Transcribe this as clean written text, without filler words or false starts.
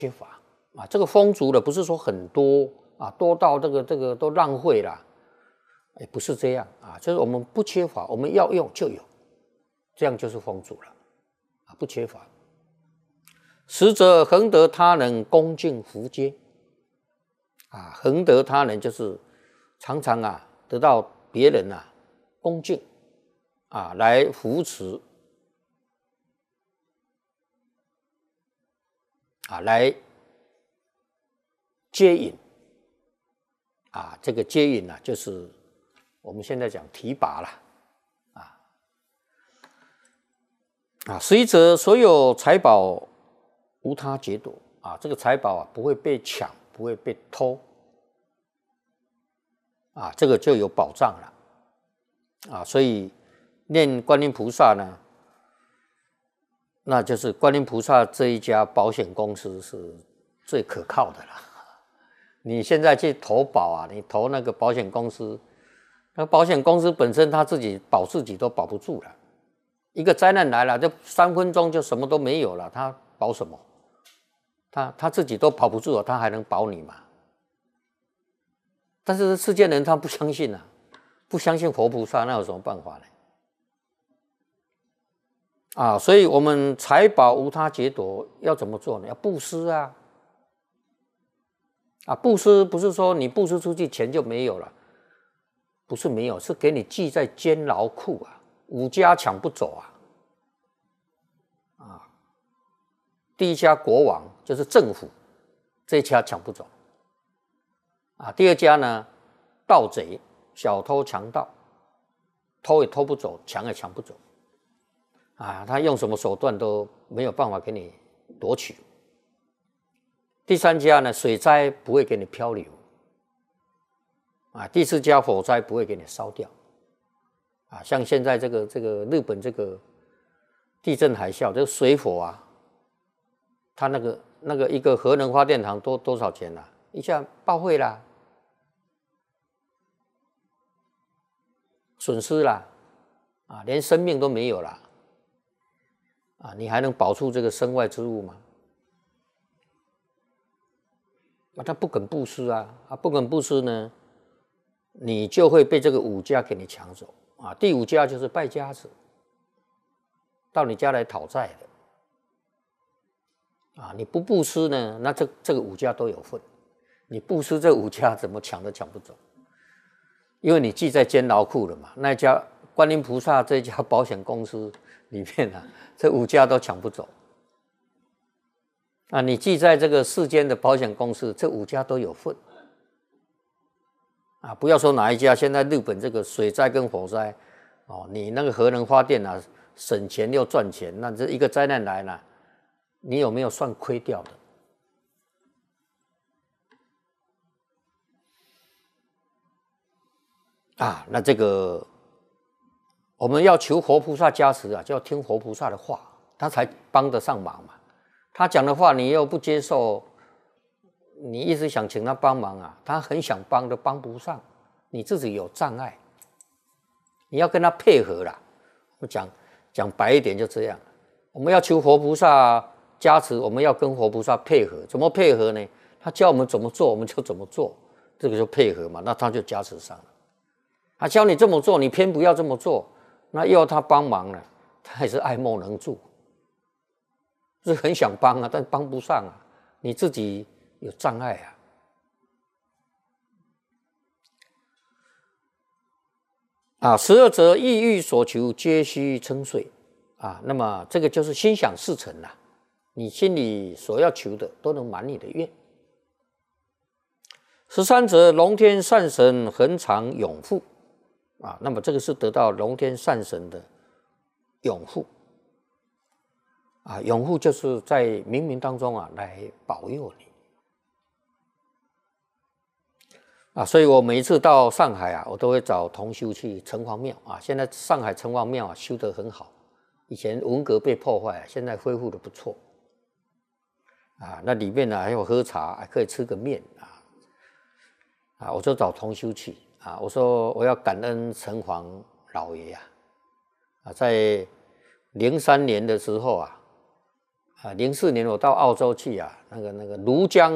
缺乏啊。这个丰足的不是说很多啊，多到这个都浪费了，不是这样啊，就是我们不缺乏，我们要用就有，这样就是丰足了啊，不缺乏。实则恒得他人恭敬福接啊，恒得他人就是常常啊得到别人啊恭敬啊来扶持啊来接引啊，这个接引啊就是我们现在讲提拔了啊。实则所有财宝无他劫夺啊，这个财宝啊不会被抢，不会被偷啊，这个就有保障了啊。所以念观音菩萨呢，那就是观音菩萨这一家保险公司是最可靠的了。你现在去投保啊，你投那个保险公司，那保险公司本身他自己保自己都保不住了，一个灾难来了，就3分钟就什么都没有了，他保什么？他自己都保不住了，他还能保你吗？但是世间人他不相信啊，不相信佛菩萨，那有什么办法呢？啊，所以我们财宝无他劫夺，要怎么做呢？要布施啊！啊，布施不是说你布施出去钱就没有了，不是没有，是给你记在监牢库啊，5家抢不走啊！啊，第一家国王就是政府，这一家抢不走啊。第2家呢，盗贼、小偷、强盗，偷也偷不走，抢也抢不走啊。他用什么手段都没有办法给你夺取。第3家呢，水灾不会给你漂流啊。第4家火灾不会给你烧掉啊。像现在这个日本这个地震海啸，这个水火啊，它那个一个核能发电厂多少钱啊？一下报废啦，损失啦啊，连生命都没有啦啊，你还能保住这个身外之物吗？啊，他不肯布施啊，不肯布施呢，你就会被这个5家给你抢走啊。第5家就是败家子，到你家来讨债的啊。你不布施呢，那这个5家都有份。你布施这5家，怎么抢都抢不走，因为你记在监牢库了嘛。那家观音菩萨这家保险公司里面啊，这5家都抢不走。啊，你记在这个世间的保险公司，这5家都有份啊！不要说哪一家，现在日本这个水灾跟火灾，哦，你那个核能发电啊，省钱又赚钱，那这一个灾难来了，你有没有算亏掉的？啊，那这个我们要求活菩萨加持啊，就要听活菩萨的话，他才帮得上忙嘛。他讲的话你又不接受，你一直想请他帮忙啊，他很想帮都帮不上，你自己有障碍，你要跟他配合啦。我讲白一点就这样，我们要求活菩萨加持，我们要跟活菩萨配合，怎么配合呢？他教我们怎么做，我们就怎么做，这个就配合嘛，那他就加持上了。他教你这么做，你偏不要这么做，那又要他帮忙了，他也是爱莫能助。是很想帮啊，但帮不上啊，你自己有障碍啊。12则意欲所求皆须称遂啊，那么这个就是心想事成啦，你心里所要求的都能满你的愿。13则龙天善神恒常永护啊，那么这个是得到龙天善神的永护。啊，永护就是在冥冥当中啊来保佑你啊，所以我每一次到上海啊，我都会找同修去城隍庙啊。现在上海城隍庙啊修得很好，以前文革被破坏，现在恢复得不错啊。那里面呢还有喝茶，还可以吃个面啊，我就找同修去啊，我说我要感恩城隍老爷啊，在03年的时候啊。 04年我到澳洲去啊，那个庐江